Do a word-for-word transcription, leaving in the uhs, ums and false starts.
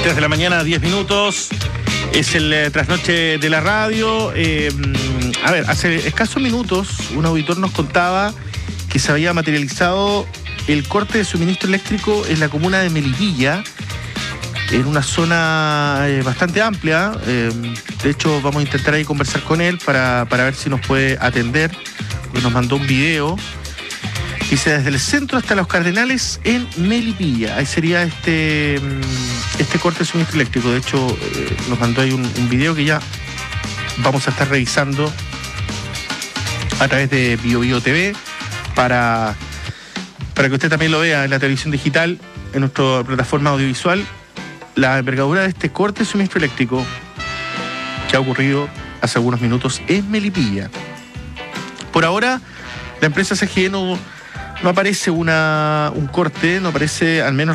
tres de la mañana, diez minutos. Es el eh, trasnoche de la radio. Eh, a ver, hace escasos minutos un auditor nos contaba que se había materializado el corte de suministro eléctrico en la comuna de Melipilla, en una zona eh, bastante amplia. Eh, de hecho, vamos a intentar ahí conversar con él para, para ver si nos puede atender, porque nos mandó un video. Dice, desde el centro hasta Los Cardenales en Melipilla. Ahí sería este, este corte de suministro eléctrico. De hecho, eh, nos mandó ahí un, un video que ya vamos a estar revisando a través de Bio Bio T V para, para que usted también lo vea en la televisión digital, en nuestra plataforma audiovisual, la envergadura de este corte de suministro eléctrico que ha ocurrido hace algunos minutos en Melipilla. Por ahora, la empresa C G E no... No aparece una, un corte, no aparece al menos